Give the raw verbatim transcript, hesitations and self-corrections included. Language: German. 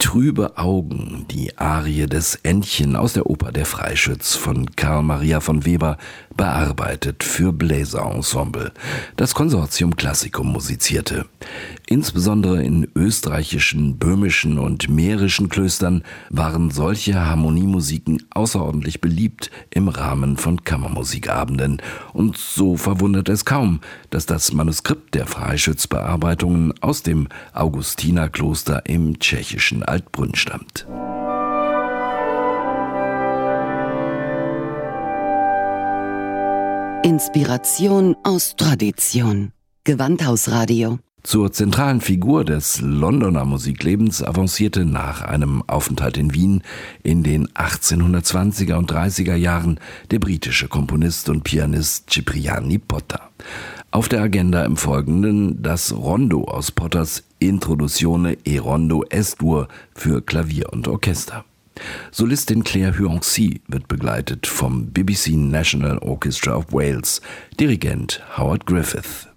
Trübe Augen, die Arie des Entchen aus der Oper Der Freischütz von Karl Maria von Weber, bearbeitet für Bläserensemble. Das Konsortium Classicum musizierte. Insbesondere in österreichischen, böhmischen und mährischen Klöstern waren solche Harmoniemusiken außerordentlich beliebt im Rahmen von Kammermusikabenden. Und so verwundert es kaum, dass das Manuskript der Freischütz-Bearbeitungen aus dem Augustinerkloster im tschechischen Altbrünn stammt. Inspiration aus Tradition. Gewandhausradio. Zur zentralen Figur des Londoner Musiklebens avancierte nach einem Aufenthalt in Wien in den achtzehnhundertzwanziger und dreißiger Jahren der britische Komponist und Pianist Cipriani Potter. Auf der Agenda im Folgenden das Rondo aus Potters Introduzione e Rondo Es-Dur für Klavier und Orchester. Solistin Claire Huancy wird begleitet vom B B C National Orchestra of Wales, Dirigent Howard Griffith.